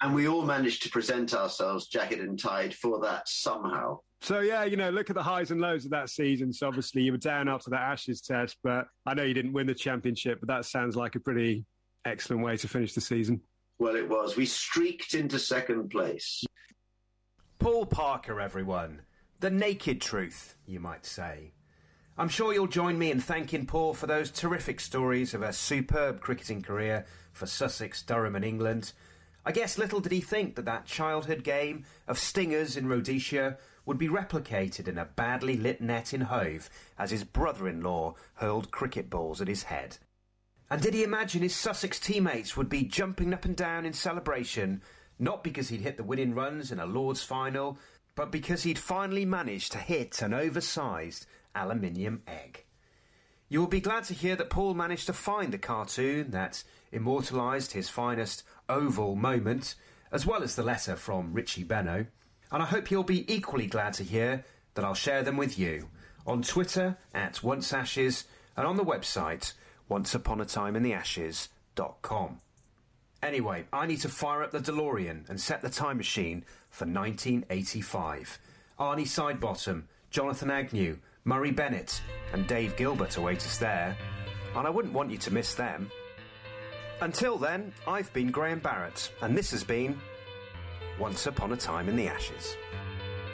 And we all managed to present ourselves jacket and tied for that somehow. So, yeah, look at the highs and lows of that season. So, obviously, you were down after that Ashes test, but I know you didn't win the championship, but that sounds like a pretty excellent way to finish the season. Well, it was. We streaked into second place. Paul Parker, everyone. The naked truth, you might say. I'm sure you'll join me in thanking Paul for those terrific stories of a superb cricketing career for Sussex, Durham and England. I guess little did he think that childhood game of stingers in Rhodesia would be replicated in a badly lit net in Hove as his brother-in-law hurled cricket balls at his head. And did he imagine his Sussex teammates would be jumping up and down in celebration, not because he'd hit the winning runs in a Lord's final, but because he'd finally managed to hit an oversized aluminium egg? You will be glad to hear that Paul managed to find the cartoon that immortalised his finest oval moment, as well as the letter from Richie Benno. And I hope you'll be equally glad to hear that I'll share them with you on Twitter @OnceAshes and on the website onceuponitimeintheashes.com. Anyway, I need to fire up the DeLorean and set the time machine for 1985. Arnie Sidebottom, Jonathan Agnew, Murray Bennett and Dave Gilbert await us there, and I wouldn't want you to miss them. Until then, I've been Graham Barrett, and this has been Once Upon a Time in the Ashes.